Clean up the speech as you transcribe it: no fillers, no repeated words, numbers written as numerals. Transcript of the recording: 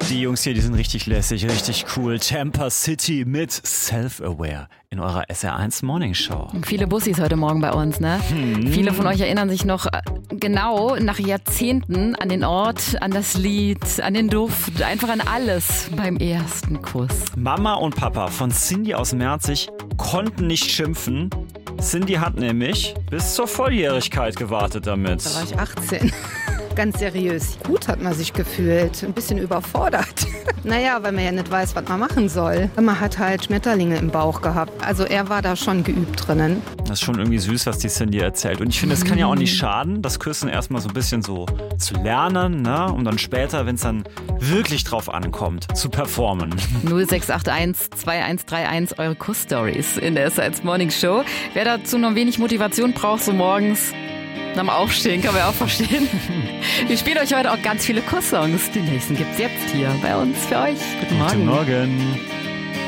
Die Jungs hier, die sind richtig lässig, richtig cool. Tampa City mit Self-Aware in eurer SR1 Morning Show. Viele Bussis heute Morgen bei uns, ne? Viele von euch erinnern sich noch genau nach Jahrzehnten an den Ort, an das Lied, an den Duft, einfach an alles beim ersten Kuss. Mama und Papa von Cindy aus Merzig konnten nicht schimpfen. Cindy hat nämlich bis zur Volljährigkeit gewartet damit. Da war ich 18. Ganz seriös. Gut hat man sich gefühlt. Ein bisschen überfordert. Naja, weil man ja nicht weiß, was man machen soll. Man hat halt Schmetterlinge im Bauch gehabt. Also er war da schon geübt drinnen. Das ist schon irgendwie süß, was die Cindy erzählt. Und ich finde, es kann ja auch nicht schaden, das Küssen erstmal so ein bisschen so zu lernen, ne? Und dann später, wenn es dann wirklich drauf ankommt, zu performen. 0681 2131, eure Kuss-Stories in der SR1 Morning Show. Wer dazu noch wenig Motivation braucht, so morgens am Aufstehen, kann man ja auch verstehen. Wir spielen euch heute auch ganz viele Kuss-Songs. Den nächsten gibt's jetzt hier bei uns für euch. Guten Morgen. Guten Morgen.